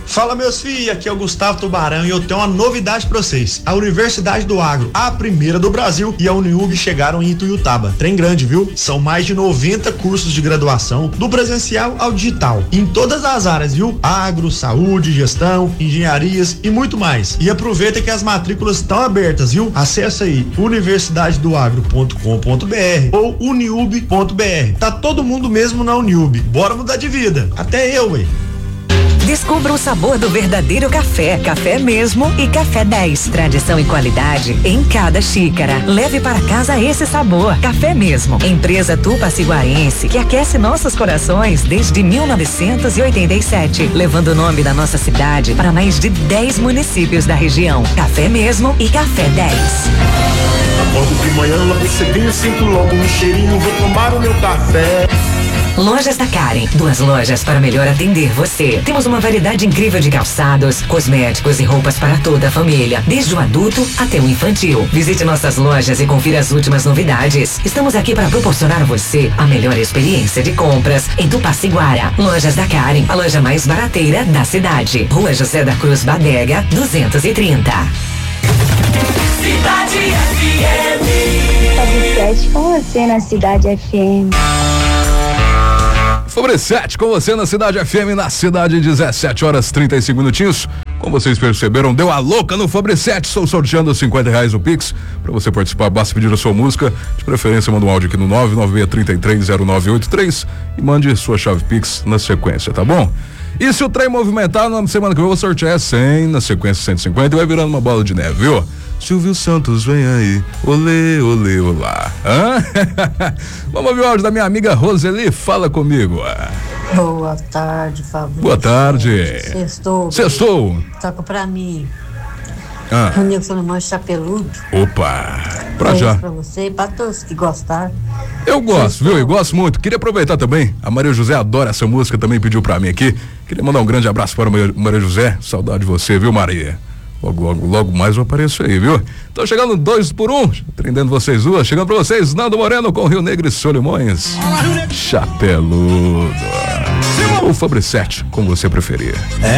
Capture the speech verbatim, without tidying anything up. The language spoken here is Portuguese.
Fala, meus filhos, aqui é o Gustavo Tubarão e eu tenho uma novidade pra vocês. A Universidade do Agro, a primeira do Brasil, e a Uniug chegaram em Ituiutaba. Trem grande, viu? São mais de noventa cursos de graduação, do presencial ao digital, em todas as áreas, viu? Agro, saúde, gestão, engenharias e muito mais. E aproveita que as matrículas estão abertas, viu? Acesse aí universidade do agro ponto com ponto b r ou uniub ponto b r. Tá todo mundo mesmo na Uniub. Bora mudar de vida. Até eu, ué. Descubra o sabor do verdadeiro café, café mesmo e Café dez. Tradição e qualidade em cada xícara. Leve para casa esse sabor. Café mesmo. Empresa Tupaciguarense que aquece nossos corações desde mil novecentos e oitenta e sete, levando o nome da nossa cidade para mais de dez municípios da região. Café mesmo e Café dez. Acordo de manhã, logo cedinho, sinto logo um cheirinho, vou tomar o meu café. Lojas da Karen, duas lojas para melhor atender você. Temos uma variedade incrível de calçados, cosméticos e roupas para toda a família, desde o adulto até o infantil. Visite nossas lojas e confira as últimas novidades. Estamos aqui para proporcionar a você a melhor experiência de compras em Tupaciguara. Lojas da Karen, a loja mais barateira da cidade. Rua José da Cruz Badega, duzentos e trinta. Cidade F M. Fabre sete com você na Cidade F M. Fabre sete com você na Cidade F M, na cidade, dezessete horas trinta e cinco minutinhos. Como vocês perceberam, deu a louca no Fabre sete. Estou sorteando cinquenta reais no Pix. Para você participar, basta pedir a sua música. De preferência, manda um áudio aqui no nove nove seis três três zero nove oito três e mande sua chave Pix na sequência, tá bom? E se o trem movimentar, na semana que eu vou sortear cem, na sequência cento e cinquenta e vai virando uma bola de neve, viu? Silvio Santos, vem aí, olê, olê, olá. Hã? Vamos ouvir o áudio da minha amiga Roseli, fala comigo. Boa tarde, Fabrício. Boa tarde. Sextou. Sextou. Toca pra mim. Ah. O Nilson Limão Chapeludo. Opa, pra Beijo já. Pra você e pra todos que gostaram. Eu gosto, viu? Eu gosto muito. Queria aproveitar também. A Maria José adora essa música, também pediu pra mim aqui. Queria mandar um grande abraço para a Maria, Maria José. Saudade de você, viu, Maria? Logo, logo, logo mais eu apareço aí, viu? Tô chegando dois por um, atendendo vocês duas. Chegando pra vocês, Nando Moreno com Rio Negro e Solimões. Chapeludo. O Fabre sete, como você preferir. É.